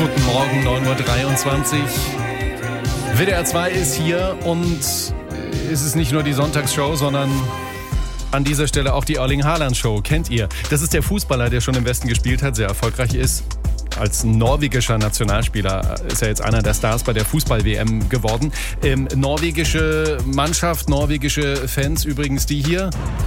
Guten Morgen, 9.23 Uhr. WDR 2 ist hier und es ist nicht nur die Sonntagsshow, sondern an dieser Stelle auch die Erling Haaland Show. Kennt ihr? Das ist der Fußballer, der schon im Westen gespielt hat, sehr erfolgreich ist. Als norwegischer Nationalspieler ist er jetzt einer der Stars bei der Fußball-WM geworden. Norwegische Mannschaft, norwegische Fans, übrigens die hier.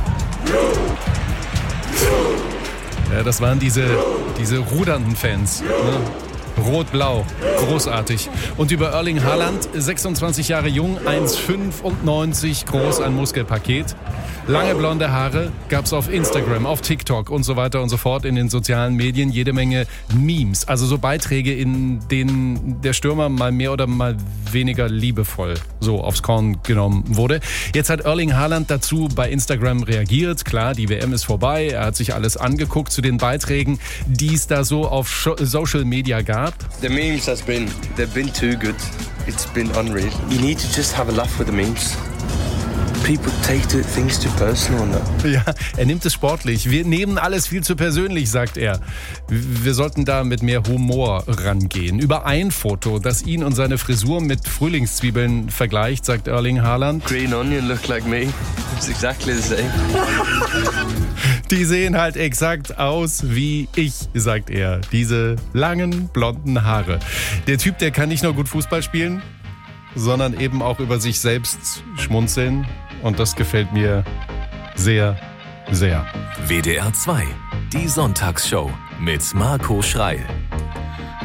Ja, das waren diese rudernden Fans. Ne? Rot-Blau, großartig. Und über Erling Haaland, 26 Jahre jung, 1,95 groß, ein Muskelpaket. Lange blonde Haare gab's auf Instagram, auf TikTok und so weiter und so fort in den sozialen Medien. Jede Menge Memes, also so Beiträge, in denen der Stürmer mal mehr oder mal weniger liebevoll so aufs Korn genommen wurde. Jetzt hat Erling Haaland dazu bei Instagram reagiert. Klar, die WM ist vorbei. Er hat sich alles angeguckt zu den Beiträgen, die es da so auf Social Media gab. The memes they've been too good. It's been unreal. You need to just have a laugh with the memes. People take things too personal now. Ja, er nimmt es sportlich. Wir nehmen alles viel zu persönlich, sagt er. Wir sollten da mit mehr Humor rangehen. Über ein Foto, das ihn und seine Frisur mit Frühlingszwiebeln vergleicht, sagt Erling Haaland. Green onion look like me. It's exactly the same. Die sehen halt exakt aus wie ich, sagt er. Diese langen, blonden Haare. Der Typ, der kann nicht nur gut Fußball spielen, sondern eben auch über sich selbst schmunzeln. Und das gefällt mir sehr, sehr. WDR 2, die Sonntagsshow mit Marco Schreil.